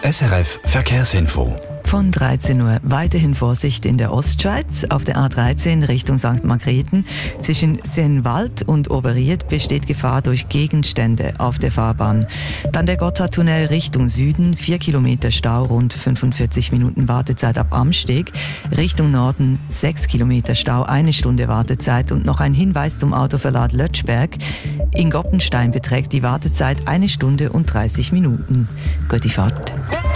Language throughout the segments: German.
SRF Verkehrsinfo. Von 13 Uhr weiterhin Vorsicht in der Ostschweiz. Auf der A13 Richtung St. Margrethen zwischen Sennwald und Oberried besteht Gefahr durch Gegenstände auf der Fahrbahn. Dann der Gotthardtunnel Richtung Süden, 4 Kilometer Stau, rund 45 Minuten Wartezeit ab Amsteg. Richtung Norden 6 Kilometer Stau, 1 Stunde Wartezeit. Und noch ein Hinweis zum Autoverlad Lötschberg. In Goppenstein beträgt die Wartezeit 1 Stunde und 30 Minuten. Gute Fahrt.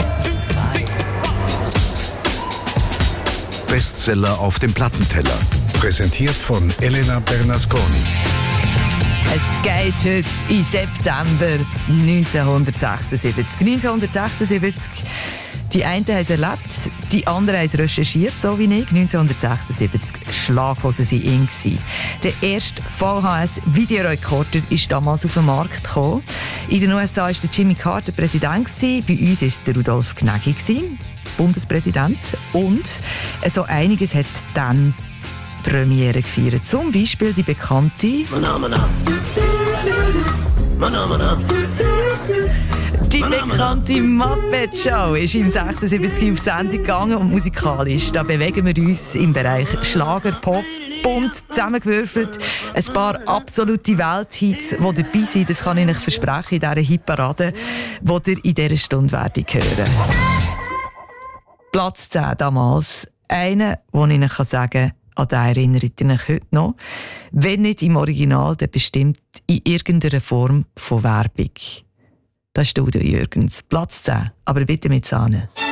Bestseller auf dem Plattenteller. Präsentiert von Elena Bernasconi. Es geht heute in September 1976. 1976. Die einen haben es erlebt, die anderen haben es recherchiert, so wie ich. 1976 Schlaghosen waren in. Der erste VHS-Videorekorder ist damals auf den Markt gekommen. In den USA war der Jimmy Carter Präsident, bei uns war es der Rudolf Gnägi, Bundespräsident. Und so einiges hat dann Premiere gefeiert. Zum Beispiel die bekannte Die bekannte Muppet Show ist im 76 auf Sendung gegangen und musikalisch. Da bewegen wir uns im Bereich Schlager, Pop, bunt zusammengewürfelt. Ein paar absolute Welthits, die dabei sind, das kann ich euch versprechen, in dieser Hitparade, die ihr in dieser Stunde werdet hören. Platz 10 damals. Einer, wo ich euch sagen kann, an den erinnert ihr euch heute noch. Wenn nicht im Original, dann bestimmt in irgendeiner Form von Werbung. Das ist Studio Jürgens. Platz 10, aber bitte mit Sahne.